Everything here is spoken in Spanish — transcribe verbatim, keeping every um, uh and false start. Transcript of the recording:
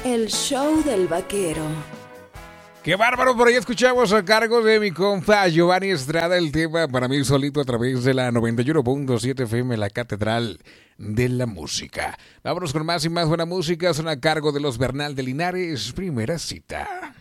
El show del vaquero. ¡Qué bárbaro! Por ahí escuchamos a cargo de mi compa Giovanni Estrada el tema Para mí solito a través de la noventa y uno punto siete F M, la catedral de la música. Vámonos con más y más buena música. Son a cargo de los Bernal de Linares. Primera cita.